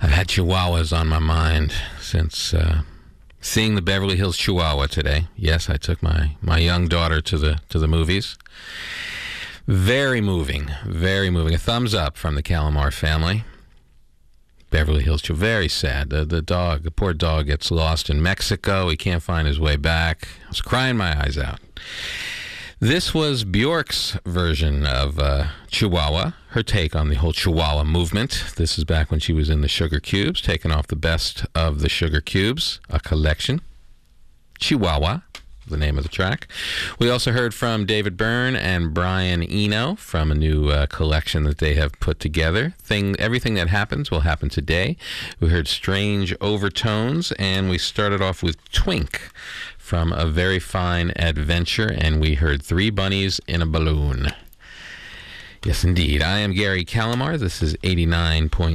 I've had Chihuahuas on my mind since seeing the Beverly Hills Chihuahua today. Yes, I took my young daughter to the movies. Very moving, very moving. A thumbs up from the Calamar family. Beverly Hills Chihuahua, very sad. The poor dog gets lost in Mexico. He can't find his way back. I was crying my eyes out. This was Bjork's version of Chihuahua, her take on the whole Chihuahua movement. This is back when she was in the Sugar Cubes, taking off the best of the Sugar Cubes, a collection. Chihuahua, the name of the track. We also heard from David Byrne and Brian Eno from a new collection that they have put together. Everything That Happens Will Happen Today. We heard Strange Overtones, and we started off with Twink from A Very Fine Adventure, and we heard Three Bunnies in a Balloon. Yes, indeed. I am Gary Calamar. This is 89.9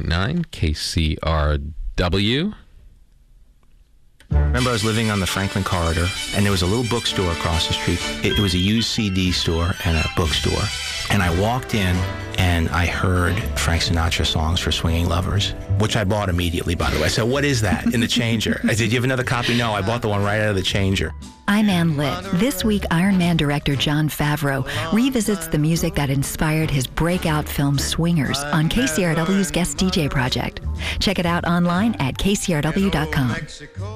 KCRW. Remember, I was living on the Franklin corridor, and there was a little bookstore across the street. It was a used CD store and a bookstore. And I walked in, and I heard Frank Sinatra songs for swinging lovers, which I bought immediately, by the way. I said, what is that? In the changer. I said, do you have another copy? No, I bought the one right out of the changer. I'm Ann Litt. This week, Iron Man director Jon Favreau revisits the music that inspired his breakout film Swingers on KCRW's Guest DJ Project. Check it out online at kcrw.com.